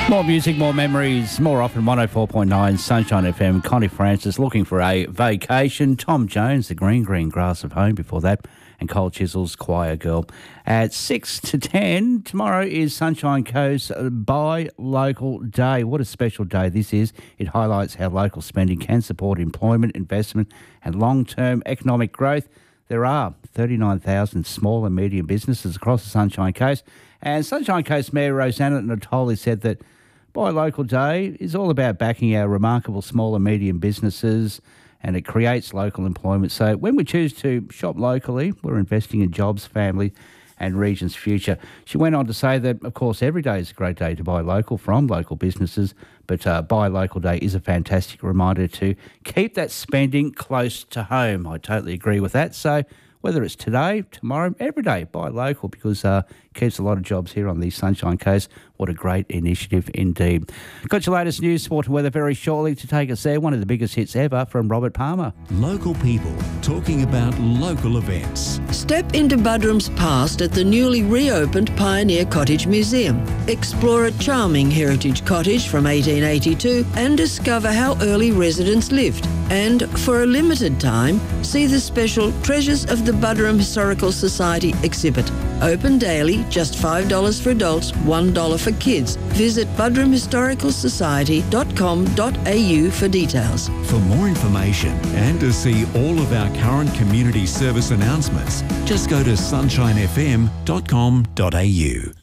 More music, more memories, more often 104.9 Sunshine FM. Connie Francis looking for a vacation. Tom Jones, the green grass of home before that. And Cole Chisels, Choir Girl. At 6 to 10, tomorrow is Sunshine Coast Buy Local Day. What a special day this is. It highlights how local spending can support employment, investment and long-term economic growth. There are 39,000 small and medium businesses across the Sunshine Coast. And Sunshine Coast Mayor Rosanna Natoli said that Buy Local Day is all about backing our remarkable small and medium businesses, and it creates local employment. So when we choose to shop locally, we're investing in jobs, family and region's future. She went on to say that, of course, every day is a great day to buy local from local businesses, but Buy Local Day is a fantastic reminder to keep that spending close to home. I totally agree with that. So whether it's today, tomorrow, every day, buy local, because it keeps a lot of jobs here on the Sunshine Coast. What a great initiative indeed. Got your latest news, sport and weather very shortly to take us there. One of the biggest hits ever from Robert Palmer. Local people talking about local events. Step into Buderim's past at the newly reopened Pioneer Cottage Museum. Explore a charming heritage cottage from 1882 and discover how early residents lived. And for a limited time, see the special Treasures of the Buderim Historical Society exhibit. Open daily, just $5 for adults, $1 for kids. Visit buderimhistoricalsociety.com.au for details. For more information and to see all of our current community service announcements, just go to sunshinefm.com.au.